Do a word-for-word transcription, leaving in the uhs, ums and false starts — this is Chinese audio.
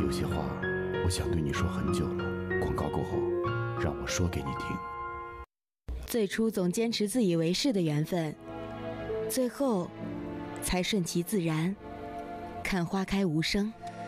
有些话，我想对你说很久了。广告过后，让我说给你听。 最初总坚持自以为是的缘分，最后才顺其自然，看花开无声。